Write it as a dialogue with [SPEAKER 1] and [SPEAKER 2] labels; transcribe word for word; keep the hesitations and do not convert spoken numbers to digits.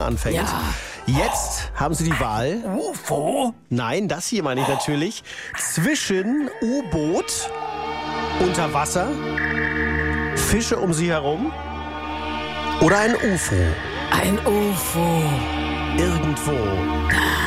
[SPEAKER 1] anfängt.
[SPEAKER 2] Ja.
[SPEAKER 1] Jetzt haben Sie die Wahl.
[SPEAKER 2] U F O?
[SPEAKER 1] Nein, das hier meine ich natürlich. Zwischen U-Boot, unter Wasser, Fische um Sie herum oder ein U F O.
[SPEAKER 2] Ein U F O.
[SPEAKER 1] Irgendwo.